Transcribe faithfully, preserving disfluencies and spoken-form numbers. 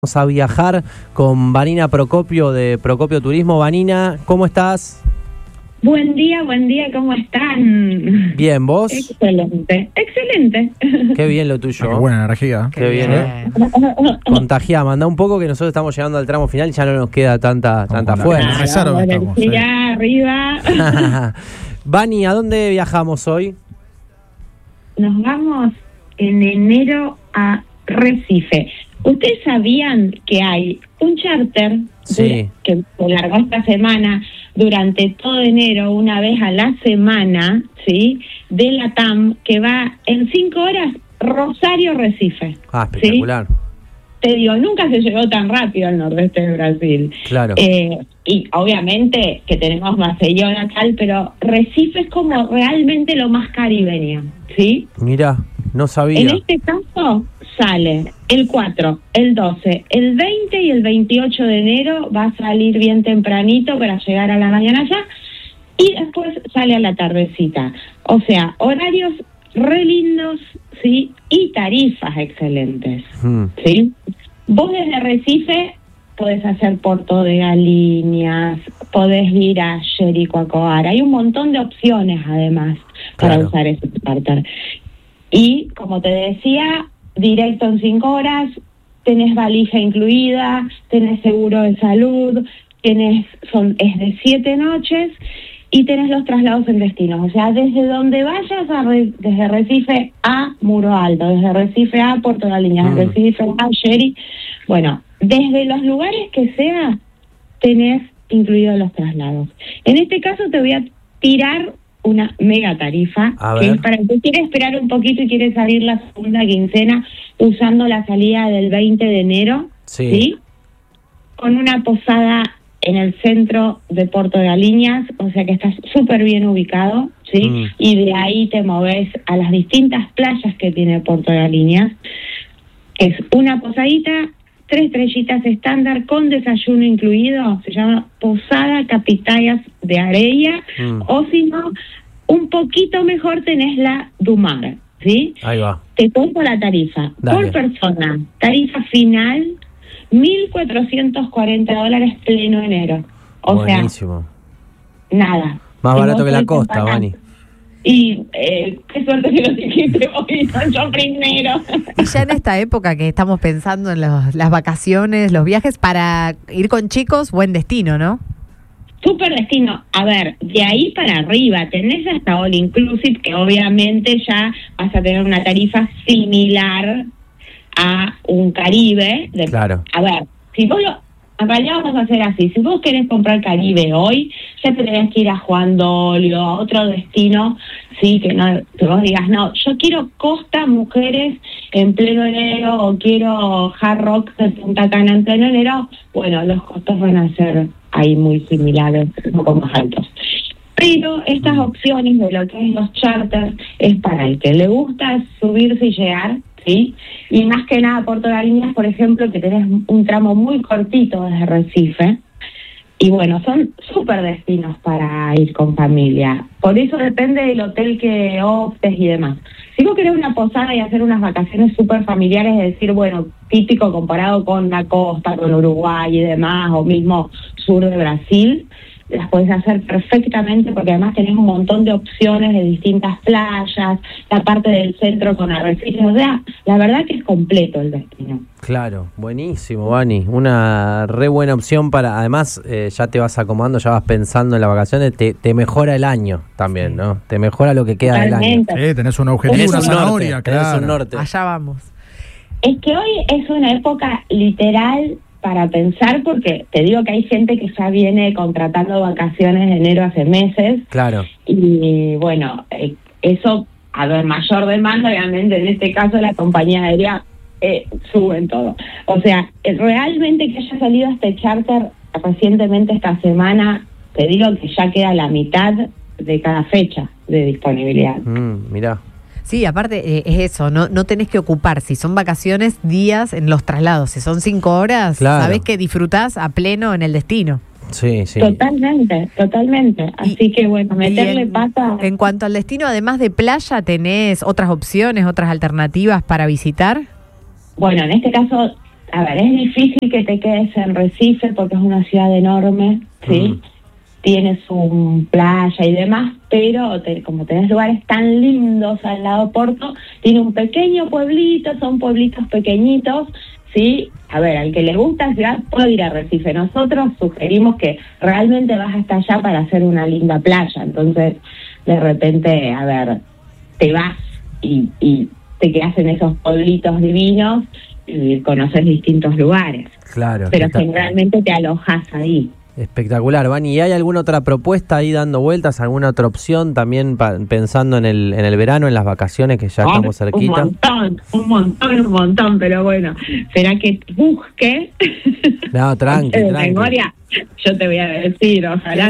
Vamos a viajar con Vanina Procopio de Procopio Turismo. Vanina, ¿cómo estás? Buen día, buen día, ¿cómo están? Bien, ¿vos? Excelente, excelente. Qué bien lo tuyo. Ah, qué buena energía. Qué bien, ¿eh? Contagiá, mandá un poco que nosotros estamos llegando al tramo final y ya no nos queda tanta, tanta fuerza. Reserva estamos, sí. Ya arriba. Vani, ¿a dónde viajamos hoy? Nos vamos en enero a Recife. ¿Ustedes sabían que hay un charter Sí. que se largó esta semana durante todo enero, una vez a la semana, ¿sí? De la T A M, que va en cinco horas Rosario-Recife? Ah, espectacular. ¿Sí? Te digo, nunca se llegó tan rápido al nordeste de Brasil. Claro. Eh, y obviamente que tenemos Maceió natal, pero Recife es como realmente lo más caribeño, ¿sí? Mirá, no sabía. En este caso sale el cuatro, el doce, el veinte y el veintiocho de enero, va a salir bien tempranito para llegar a la mañana ya, y después sale a la tardecita. O sea, horarios re lindos, ¿sí? Y tarifas excelentes, Mm. ¿sí? Vos desde Recife podés hacer Porto de Galiñas, podés ir a Jericoacoara, hay un montón de opciones además para Claro. usar ese charter. Y como te decía, directo en cinco horas, tenés valija incluida, tenés seguro de salud, tenés son es de siete noches y tenés los traslados en destinos. O sea, desde donde vayas, a Re, desde Recife a Muro Alto, desde Recife a Puerto de Galiñas, Mm. desde Recife a Jeri, bueno, desde los lugares que sea, tenés incluidos los traslados. En este caso te voy a tirar una mega tarifa, A que ver. es para el que quiere esperar un poquito y quiere salir la segunda quincena usando la salida del veinte de enero, Sí. ¿sí? Con una posada en el centro de Puerto de Galiñas, o sea que estás súper bien ubicado, ¿sí? Mm. Y de ahí te moves a las distintas playas que tiene Puerto de Galiñas. Es una posadita, tres estrellitas estándar con desayuno incluido, se llama Posada Capitayas de Areia, Mm. o si no, un poquito mejor tenés la Dumar, ¿sí? Ahí va. Te cuento la tarifa. Dale. Por persona, tarifa final, mil cuatrocientos cuarenta dólares pleno enero. O Buenísimo. sea, nada. Más Si barato vos que la podés costa, pagar- Vani. Y eh, qué suerte que lo dijiste hoy, no yo primero. Y ya en esta época que estamos pensando en los- las vacaciones, los viajes, para ir con chicos, buen destino, ¿no? Super destino. A ver, de ahí para arriba tenés hasta All Inclusive, que obviamente ya vas a tener una tarifa similar a un Caribe. De, Claro. A ver, si vos lo... En realidad vamos a hacer así. Si vos querés comprar Caribe hoy, ya tendrías que ir a Juan Dolio, a otro destino, sí, que no, que vos digas, no, yo quiero Costa Mujeres en pleno enero, o quiero Hard Rock de Punta Cana en pleno enero. Bueno, los costos van a ser ahí muy similares, un poco más altos. Pero estas opciones de lo que es los charters es para el que le gusta subirse y llegar, ¿sí? Y más que nada Puerto de Galiñas, por ejemplo, que tenés un tramo muy cortito desde Recife. Y bueno, son súper destinos para ir con familia. Por eso depende del hotel que optes y demás. Si vos querés una posada y hacer unas vacaciones súper familiares, es decir, bueno, típico comparado con la costa, con Uruguay y demás, o mismo sur de Brasil, las podés hacer perfectamente porque además tenés un montón de opciones de distintas playas, la parte del centro con arrecifes, o sea, la verdad que es completo el destino. Claro, buenísimo, Vani. Una re buena opción para, además, eh, ya te vas acomodando, ya vas pensando en las vacaciones, te, te mejora el año también, ¿no? Te mejora lo que queda del año. Totalmente. Eh, tenés un objetivo, Tenés una un norte, zanahoria, tenés claro. un norte. Allá vamos. Es que hoy es una época literal para pensar, porque te digo que hay gente que ya viene contratando vacaciones de enero hace meses, Claro. y bueno, eh, eso, a ver, mayor demanda, obviamente, en este caso la compañía aérea eh, suben todo. O sea, eh, realmente que haya salido este charter recientemente esta semana, te digo que ya queda la mitad de cada fecha de disponibilidad. Mm, mirá. Sí, aparte eh, es eso, no, no tenés que ocupar, si son vacaciones, días en los traslados. Si son cinco horas, Claro. sabés que disfrutás a pleno en el destino. Sí, sí. Totalmente, totalmente. Así que bueno, meterle Y en, pata. en cuanto al destino, además de playa, ¿tenés otras opciones, otras alternativas para visitar? Bueno, en este caso a ver, es difícil que te quedes en Recife porque es una ciudad enorme, ¿sí? Mm. Tienes un playa y demás, pero te, como tenés lugares tan lindos al lado de Porto, tiene un pequeño pueblito, son pueblitos pequeñitos, ¿sí? A ver, al que le gusta la ciudad puede ir a Recife. Nosotros sugerimos que realmente vas hasta allá para hacer una linda playa, entonces de repente, a ver, te vas y, y te quedas en esos pueblitos divinos y conoces distintos lugares. Claro. Pero generalmente te alojas ahí. Espectacular, Vani. ¿Y hay alguna otra propuesta ahí dando vueltas? ¿Alguna otra opción también pa- pensando en el en el verano, en las vacaciones que ya oh, estamos cerquita? Un montón, un montón, un montón, pero bueno, será que busque. No, tranqui, tranqui. De memoria, yo te voy a decir, ojalá